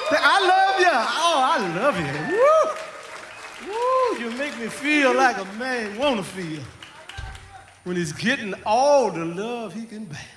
Say, I love you. Oh, I love you. Woo! Woo! You make me feel like a man want to feel when he's getting all the love he can bear.